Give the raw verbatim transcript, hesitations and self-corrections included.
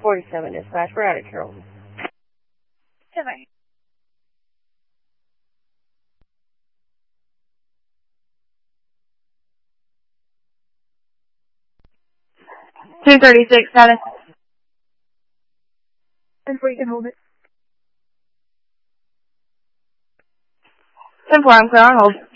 forty-seven, dispatch. We're out of Carroll. Seven. two thirty-six, status. ten four, you can hold it. ten four, I'm clear on hold.